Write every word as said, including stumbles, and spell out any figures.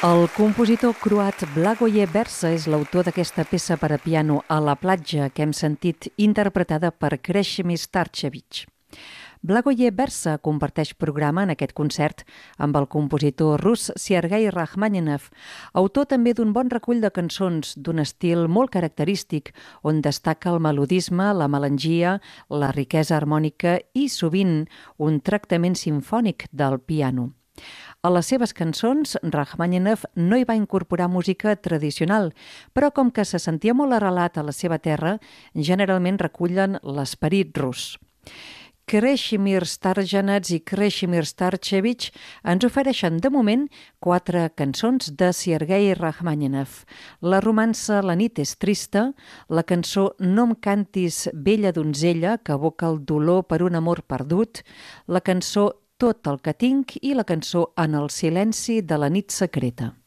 El compositor croat Blagoje Bersa és l'autor d'aquesta peça per a piano A la platja que hem sentit interpretada per Krešimir Starčević. Blagoje Bersa comparteix programa en aquest concert amb el compositor rus Sergei Rachmaninov, autor també d'un bon recull de cançons d'un estil molt característic on destaca el melodisme, la melangia, la riquesa harmònica i sovint un tractament simfònic del piano. A les seves cançons, Rachmaninov no hi va incorporar música tradicional, però com que se sentia molt arrelat a la seva terra, generalment recullen l'esperit rus. Krešimir Starjanets i Krešimir Starčević ens ofereixen de moment quatre cançons de Sergei Rachmaninov. La romança La nit és trista, la cançó No em cantis vella donzella, que evoca el dolor per un amor perdut, la cançó Tot el que tinc i la cançó En el silenci de la nit secreta.